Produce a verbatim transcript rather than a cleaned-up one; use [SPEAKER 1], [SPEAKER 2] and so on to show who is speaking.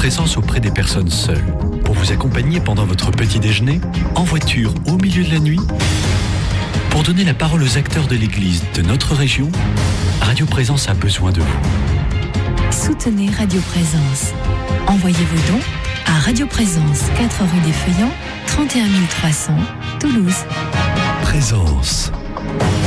[SPEAKER 1] Présence auprès des personnes seules, pour vous accompagner pendant votre petit déjeuner, en voiture au milieu de la nuit. Pour donner la parole aux acteurs de l'Église de notre région, Radio Présence a besoin de vous.
[SPEAKER 2] Soutenez Radio Présence. Envoyez vos dons à Radio Présence, quatre rue des Feuillants, trente et un mille trois cents, Toulouse.
[SPEAKER 1] Présence.